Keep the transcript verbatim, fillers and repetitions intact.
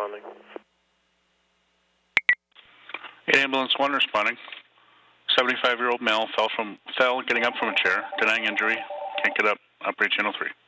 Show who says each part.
Speaker 1: responding.
Speaker 2: eight ambulance one responding. seventy-five-year-old male fell from fell getting up from a chair, denying injury. Can't get up. Operate channel three.